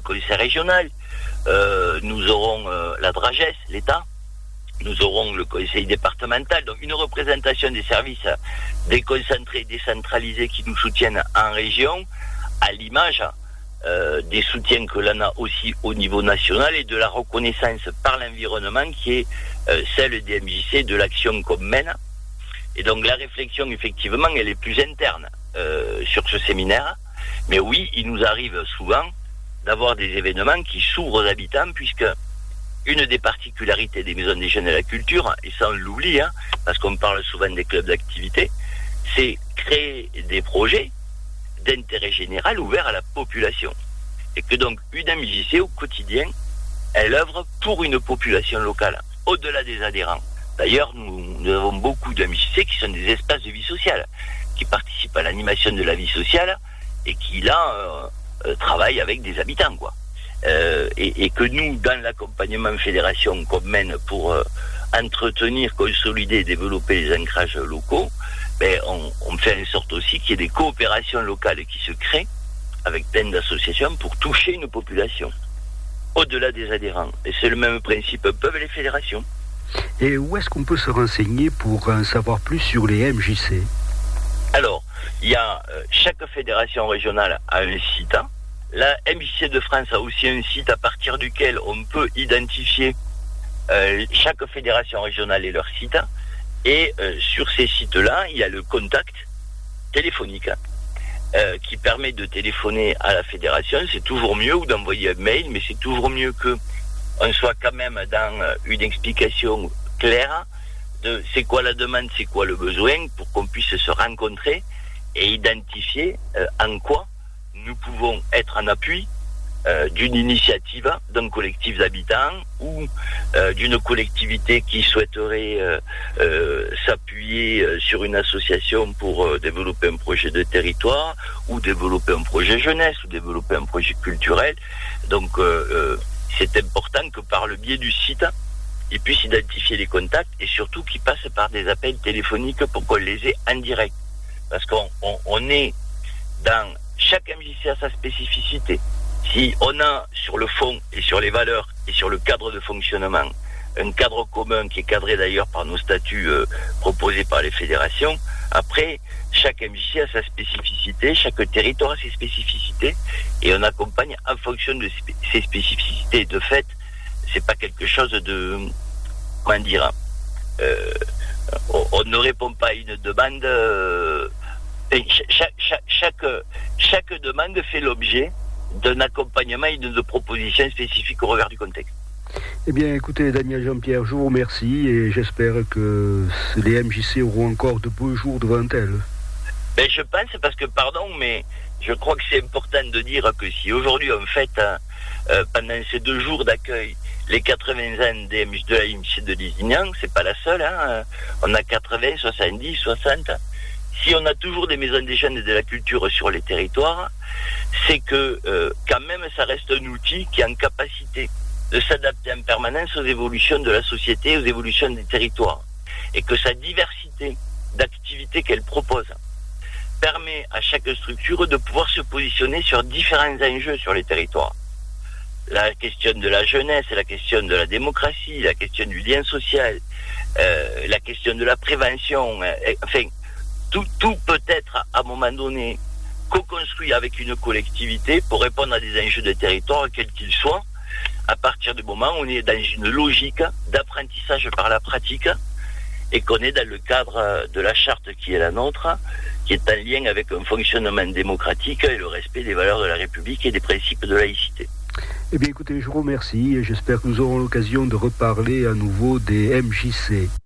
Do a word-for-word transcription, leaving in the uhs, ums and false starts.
conseil régional, euh, nous aurons euh, la Dragès, l'État, nous aurons le conseil départemental, donc une représentation des services déconcentrés, décentralisés qui nous soutiennent en région, à l'image euh, des soutiens que l'on a aussi au niveau national et de la reconnaissance par l'environnement qui est euh, celle des M J C, de l'action qu'on mène. Et donc la réflexion, effectivement, elle est plus interne euh, sur ce séminaire. Mais oui, il nous arrive souvent d'avoir des événements qui s'ouvrent aux habitants, puisque une des particularités des maisons des jeunes et de la culture, et ça on l'oublie, hein, parce qu'on parle souvent des clubs d'activité, c'est créer des projets d'intérêt général ouverts à la population. Et que donc une M J C au quotidien, elle œuvre pour une population locale, au-delà des adhérents. D'ailleurs, nous, nous avons beaucoup de M J C qui sont des espaces de vie sociale, qui participent à l'animation de la vie sociale et qui là euh, euh, travaillent avec des habitants, quoi. Euh, et, et que nous, dans l'accompagnement fédération qu'on mène pour euh, entretenir, consolider et développer les ancrages locaux, ben, on, on fait en sorte aussi qu'il y ait des coopérations locales qui se créent avec plein d'associations pour toucher une population au-delà des adhérents. Et c'est le même principe, peuvent les fédérations. Et où est-ce qu'on peut se renseigner pour en savoir plus sur les M J C? Alors, il y a euh, chaque fédération régionale a un site. Hein. La M J C de France a aussi un site à partir duquel on peut identifier euh, chaque fédération régionale et leur site. Et euh, sur ces sites-là, il y a le contact téléphonique euh, qui permet de téléphoner à la fédération. C'est toujours mieux, ou d'envoyer un mail, mais c'est toujours mieux que on soit quand même dans une explication claire de c'est quoi la demande, c'est quoi le besoin, pour qu'on puisse se rencontrer et identifier euh, en quoi nous pouvons être en appui euh, d'une initiative, d'un collectif d'habitants ou euh, d'une collectivité qui souhaiterait euh, euh, s'appuyer sur une association pour euh, développer un projet de territoire ou développer un projet jeunesse ou développer un projet culturel. Donc euh, euh, c'est important que par le biais du site, ils puissent identifier les contacts et surtout qu'ils passent par des appels téléphoniques pour qu'on les ait en direct. Parce qu'on on, on est dans... Chaque M J C a sa spécificité. Si on a sur le fond et sur les valeurs et sur le cadre de fonctionnement un cadre commun qui est cadré d'ailleurs par nos statuts euh, proposés par les fédérations, après, chaque M J C a sa spécificité, chaque territoire a ses spécificités et on accompagne en fonction de ces spécificités. De fait, c'est pas quelque chose de... Comment dire euh, on, on ne répond pas à une demande... Euh, Chaque, chaque, chaque, chaque demande fait l'objet d'un accompagnement et de propositions spécifiques au regard du contexte. Eh bien, écoutez, Daniel Jean-Pierre, je vous remercie et j'espère que les M J C auront encore de beaux jours devant elles. Ben, je pense, parce que, pardon, mais je crois que c'est important de dire que si aujourd'hui on fête, euh, pendant ces deux jours d'accueil, les quatre-vingts ans des M J C de la M J C de Lézignan, c'est pas la seule, hein. On a quatre-vingts, soixante-dix, soixante... Si on a toujours des maisons des jeunes et de la culture sur les territoires, c'est que euh, quand même ça reste un outil qui est en capacité de s'adapter en permanence aux évolutions de la société, aux évolutions des territoires. Et que sa diversité d'activités qu'elle propose permet à chaque structure de pouvoir se positionner sur différents enjeux sur les territoires. La question de la jeunesse, la question de la démocratie, la question du lien social, euh, la question de la prévention, euh, enfin... Tout, tout peut être, à un moment donné, co-construit avec une collectivité pour répondre à des enjeux de territoire, quels qu'ils soient, à partir du moment où on est dans une logique d'apprentissage par la pratique et qu'on est dans le cadre de la charte qui est la nôtre, qui est en lien avec un fonctionnement démocratique et le respect des valeurs de la République et des principes de laïcité. Eh bien, écoutez, je vous remercie et j'espère que nous aurons l'occasion de reparler à nouveau des M J C.